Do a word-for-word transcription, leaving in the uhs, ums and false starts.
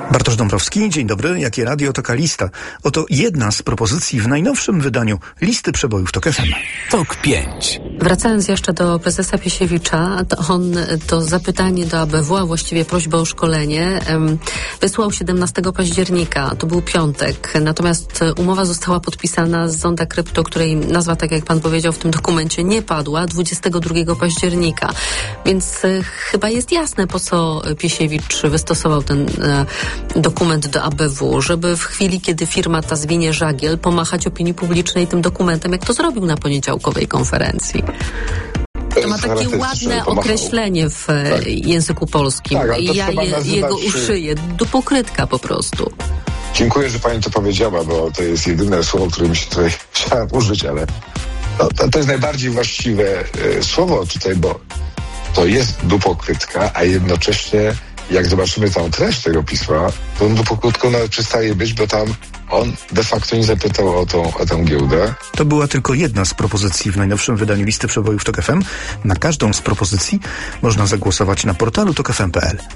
Bartosz Dąbrowski, dzień dobry. Jakie radio, taka lista. Oto jedna z propozycji w najnowszym wydaniu listy przebojów TOK F M. TOK pięć. Wracając jeszcze do prezesa Piesiewicza, to on to zapytanie do A B W, a właściwie prośbę o szkolenie, um, wysłał siedemnastego października. To był piątek. Natomiast umowa została podpisana z Zonda Krypto, której nazwa, tak jak pan powiedział, w tym dokumencie nie padła, dwudziestego drugiego października. Więc y, chyba jest jasne, po co Piesiewicz wystosował ten y, dokument do A B W, żeby w chwili, kiedy firma ta zwinie żagiel, pomachać opinii publicznej tym dokumentem, jak to zrobił na poniedziałkowej konferencji. To ma takie ładne określenie w tak. języku polskim. Tak, I ja je, jego uszyję. Dupokrytka po prostu. Dziękuję, że pani to powiedziała, bo to jest jedyne słowo, które mi się tutaj chciałem użyć, ale no, to, to jest najbardziej właściwe e, słowo tutaj, bo to jest dupokrytka, a jednocześnie jak zobaczymy tam treść tego pisma, to on dupokrytką nawet przestaje być, bo tam on de facto nie zapytał o tą, o tę giełdę. To była tylko jedna z propozycji w najnowszym wydaniu listy przebojów TOK F M. Na każdą z propozycji można zagłosować na portalu tok f m kropka p l.